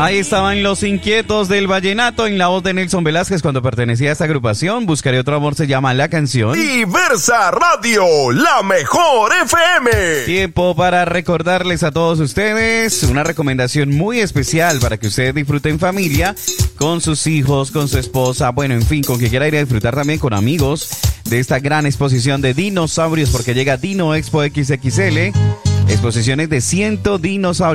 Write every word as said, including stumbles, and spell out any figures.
Ahí estaban Los Inquietos del Vallenato en la voz de Nelson Velázquez cuando pertenecía a esta agrupación. Buscaré otro amor se llama la canción. Diversa Radio, la mejor F M. Tiempo para recordarles a todos ustedes una recomendación muy especial para que ustedes disfruten en familia, con sus hijos, con su esposa, bueno, en fin, con quien quiera ir a disfrutar también con amigos de esta gran exposición de dinosaurios, porque llega Dino Expo X X L, exposiciones de cien dinosaurios.